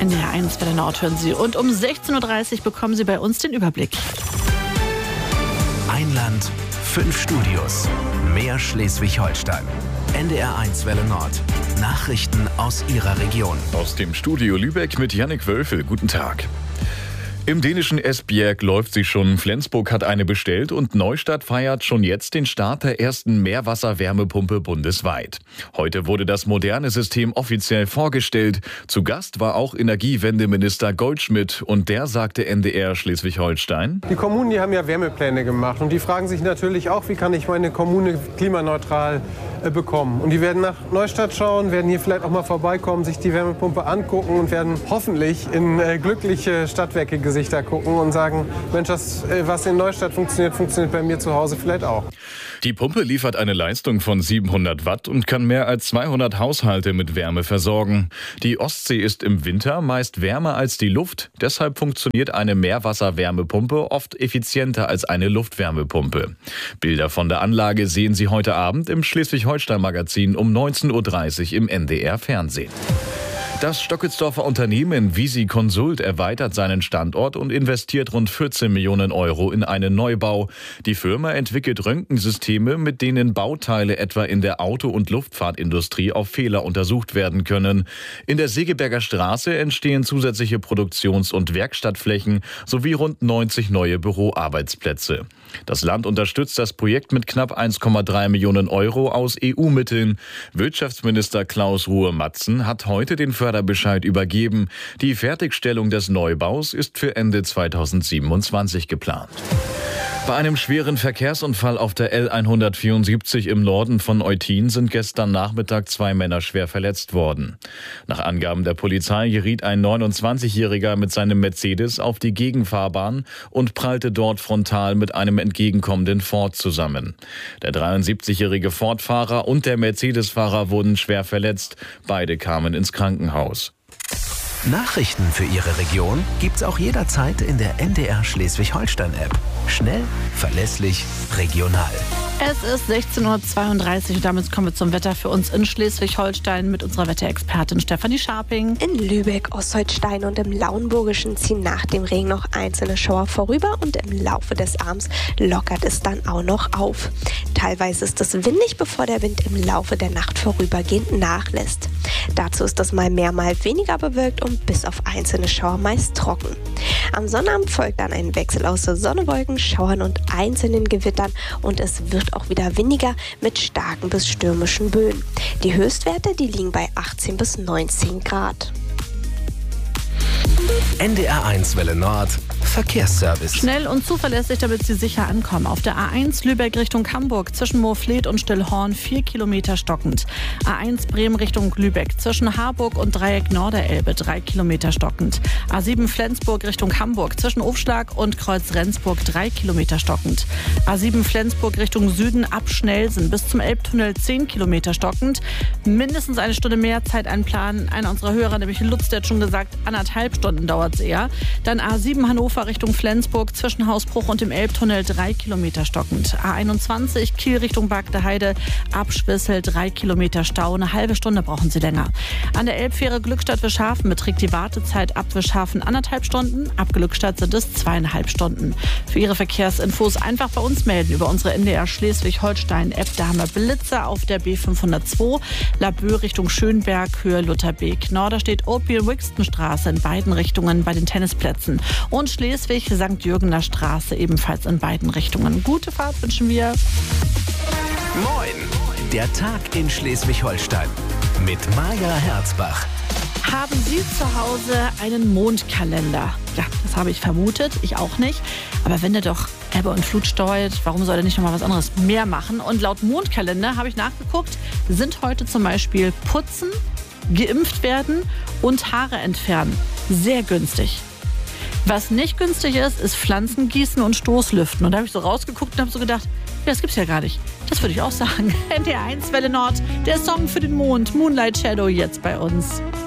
NDR 1 Welle Nord hören Sie. Und um 16.30 Uhr bekommen Sie bei uns den Überblick. Ein Land, 5 Studios, mehr Schleswig-Holstein. NDR 1 Welle Nord. Nachrichten aus Ihrer Region. Aus dem Studio Lübeck mit Jannik Wölfel. Guten Tag. Im dänischen Esbjerg läuft sie schon. Flensburg hat eine bestellt und Neustadt feiert schon jetzt den Start der ersten Meerwasser-Wärmepumpe bundesweit. Heute wurde das moderne System offiziell vorgestellt. Zu Gast war auch Energiewendeminister Goldschmidt und der sagte NDR Schleswig-Holstein: Die Kommunen, die haben ja Wärmepläne gemacht und die fragen sich natürlich auch, wie kann ich meine Kommune klimaneutral bekommen. Und die werden nach Neustadt schauen, werden hier vielleicht auch mal vorbeikommen, sich die Wärmepumpe angucken und werden hoffentlich in glückliche Stadtwerke-Gesichter gucken und sagen, Mensch, das, was in Neustadt funktioniert, funktioniert bei mir zu Hause vielleicht auch. Die Pumpe liefert eine Leistung von 700 Watt und kann mehr als 200 Haushalte mit Wärme versorgen. Die Ostsee ist im Winter meist wärmer als die Luft. Deshalb funktioniert eine Meerwasser-Wärmepumpe oft effizienter als eine Luftwärmepumpe. Bilder von der Anlage sehen Sie heute Abend im Schleswig-Holstein-Magazin um 19.30 Uhr im NDR Fernsehen. Das Stockelsdorfer Unternehmen Visi Consult erweitert seinen Standort und investiert rund 14 Millionen Euro in einen Neubau. Die Firma entwickelt Röntgensysteme, mit denen Bauteile etwa in der Auto- und Luftfahrtindustrie auf Fehler untersucht werden können. In der Segeberger Straße entstehen zusätzliche Produktions- und Werkstattflächen sowie rund 90 neue Büroarbeitsplätze. Das Land unterstützt das Projekt mit knapp 1,3 Millionen Euro aus EU-Mitteln. Wirtschaftsminister Klaus Ruhe-Matzen hat heute den Förderbescheid übergeben. Die Fertigstellung des Neubaus ist für Ende 2027 geplant. Bei einem schweren Verkehrsunfall auf der L174 im Norden von Eutin sind gestern Nachmittag 2 Männer schwer verletzt worden. Nach Angaben der Polizei geriet ein 29-Jähriger mit seinem Mercedes auf die Gegenfahrbahn und prallte dort frontal mit einem entgegenkommenden Ford zusammen. Der 73-jährige Ford-Fahrer und der Mercedes-Fahrer wurden schwer verletzt. Beide kamen ins Krankenhaus. Nachrichten für Ihre Region gibt's auch jederzeit in der NDR Schleswig-Holstein-App. Schnell, verlässlich, regional. Es ist 16.32 Uhr und damit kommen wir zum Wetter für uns in Schleswig-Holstein mit unserer Wetterexpertin Stefanie Scharping. In Lübeck, Ostholstein und im Lauenburgischen ziehen nach dem Regen noch einzelne Schauer vorüber und im Laufe des Abends lockert es dann auch noch auf. Teilweise ist es windig, bevor der Wind im Laufe der Nacht vorübergehend nachlässt. Dazu ist es mal mehr, mal weniger bewölkt und bis auf einzelne Schauer meist trocken. Am Sonnabend folgt dann ein Wechsel aus Sonne, Wolken, Schauern und einzelnen Gewittern und es wird auch wieder windiger mit starken bis stürmischen Böen. Die Höchstwerte, die liegen bei 18 bis 19 Grad. NDR 1 Welle Nord. Verkehrsservice. Schnell und zuverlässig, damit Sie sicher ankommen. Auf der A1 Lübeck Richtung Hamburg zwischen Moorfleet und Stillhorn 4 Kilometer stockend. A1 Bremen Richtung Lübeck zwischen Harburg und Dreieck Norderelbe 3 Kilometer stockend. A7 Flensburg Richtung Hamburg zwischen Ofschlag und Kreuz Rendsburg 3 Kilometer stockend. A7 Flensburg Richtung Süden ab Schnelsen bis zum Elbtunnel 10 Kilometer stockend. Mindestens eine Stunde mehr Zeit einplanen. Einer unserer Hörer, nämlich Lutz, der hat schon gesagt, 1,5 Stunden dauert es eher. Dann A7 Hannover Richtung Flensburg zwischen Hausbruch und dem Elbtunnel 3 Kilometer stockend. A21 Kiel Richtung Bagdeheide ab Schwissel 3 Kilometer Stau. Eine halbe Stunde brauchen Sie länger. An der Elbfähre Glückstadt-Wischhafen beträgt die Wartezeit ab Wischhafen 1,5 Stunden. Ab Glückstadt sind es 2,5 Stunden. Für Ihre Verkehrsinfos einfach bei uns melden über unsere NDR Schleswig-Holstein-App. Da haben wir Blitzer auf der B502, Laboe Richtung Schönberg, Höhe Lutherbeek. Norderstedt Opel-Wixton-Straße in beiden Richtungen bei den Tennisplätzen. Und Schleswig-St. Jürgener Straße ebenfalls in beiden Richtungen. Gute Fahrt wünschen wir. Moin, der Tag in Schleswig-Holstein mit Maja Herzbach. Haben Sie zu Hause einen Mondkalender? Ja, das habe ich vermutet, ich auch nicht. Aber wenn der doch Ebbe und Flut steuert, warum soll er nicht noch mal was anderes mehr machen? Und laut Mondkalender, habe ich nachgeguckt, sind heute zum Beispiel Putzen, geimpft werden und Haare entfernen. Sehr günstig. Was nicht günstig ist, ist Pflanzen gießen und Stoßlüften. Und da habe ich so rausgeguckt und habe so gedacht, ja, das gibt's ja gar nicht. Das würde ich auch sagen. NDR 1 Welle Nord, der Song für den Mond, Moonlight Shadow jetzt bei uns.